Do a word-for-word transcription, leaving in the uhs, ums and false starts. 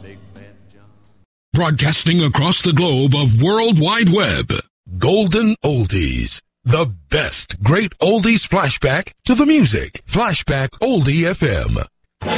Broadcasting across the globe of World Wide Web. Golden Oldies. The best great oldies flashback to the music. Flashback Oldie F M.